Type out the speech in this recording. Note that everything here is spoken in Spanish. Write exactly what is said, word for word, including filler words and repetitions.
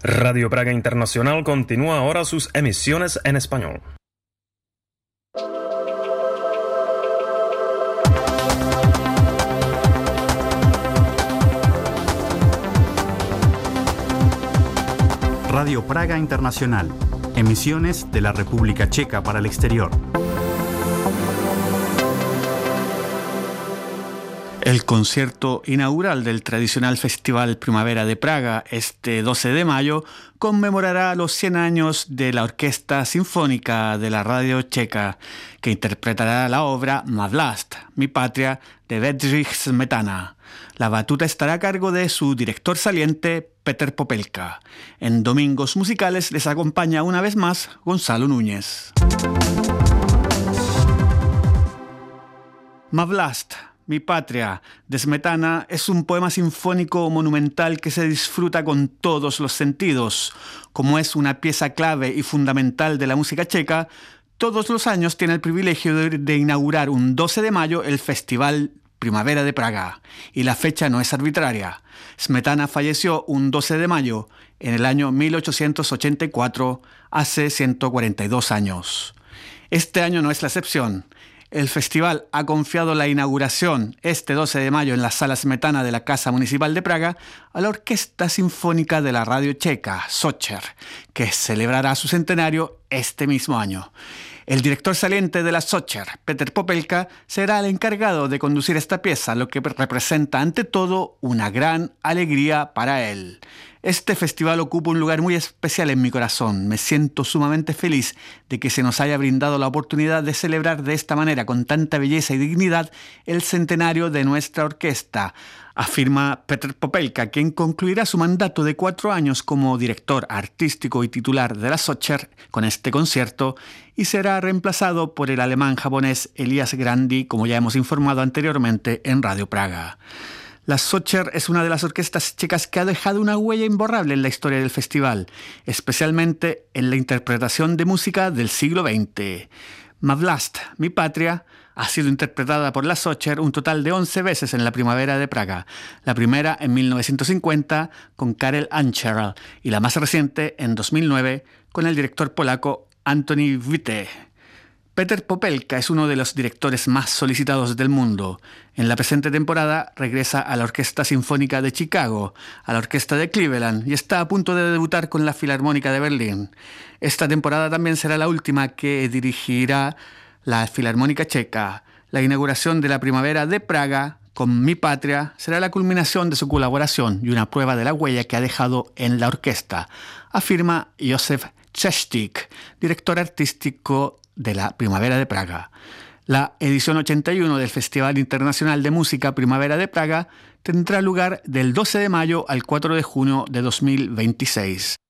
Radio Praga Internacional continúa ahora sus emisiones en español. Radio Praga Internacional, emisiones de la República Checa para el exterior. El concierto inaugural del tradicional Festival Primavera de Praga, este doce de mayo, conmemorará los cien años de la Orquesta Sinfónica de la Radio Checa, que interpretará la obra Má vlast, mi patria, de Bedřich Smetana. La batuta estará a cargo de su director saliente, Petr Popelka. En Domingos Musicales les acompaña una vez más Gonzalo Núñez. Má vlast, mi patria, de Smetana, es un poema sinfónico monumental que se disfruta con todos los sentidos. Como es una pieza clave y fundamental de la música checa, todos los años tiene el privilegio de, de inaugurar un doce de mayo el Festival Primavera de Praga. Y la fecha no es arbitraria. Smetana falleció un doce de mayo en el año mil ochocientos ochenta y cuatro, hace ciento cuarenta y dos años. Este año no es la excepción. El festival ha confiado la inauguración este doce de mayo en la Sala Smetana de la Casa Municipal de Praga a la Orquesta Sinfónica de la Radio Checa, Sócher, que celebrará su centenario este mismo año. El director saliente de la Sócher, Petr Popelka, será el encargado de conducir esta pieza, lo que representa ante todo una gran alegría para él. Este festival ocupa un lugar muy especial en mi corazón. Me siento sumamente feliz de que se nos haya brindado la oportunidad de celebrar de esta manera, con tanta belleza y dignidad, el centenario de nuestra orquesta, afirma Petr Popelka, quien concluirá su mandato de cuatro años como director artístico y titular de la Sócher con este concierto y será reemplazado por el alemán japonés Elias Grandi, como ya hemos informado anteriormente en Radio Praga. La Sócher es una de las orquestas checas que ha dejado una huella imborrable en la historia del festival, especialmente en la interpretación de música del siglo veinte. Má vlast, mi patria, ha sido interpretada por la Sócher un total de once veces en la Primavera de Praga. La primera en mil novecientos cincuenta con Karel Ancherl y la más reciente en dos mil nueve con el director polaco Antoni Witte. Petr Popelka es uno de los directores más solicitados del mundo. En la presente temporada regresa a la Orquesta Sinfónica de Chicago, a la Orquesta de Cleveland y está a punto de debutar con la Filarmónica de Berlín. Esta temporada también será la última que dirigirá la Filarmónica Checa. La inauguración de la Primavera de Praga con Mi Patria será la culminación de su colaboración y una prueba de la huella que ha dejado en la orquesta, afirma Josef Chestik, director artístico de la Primavera de Praga. La edición ochenta y uno del Festival Internacional de Música Primavera de Praga tendrá lugar del doce de mayo al cuatro de junio de dos mil veintiséis.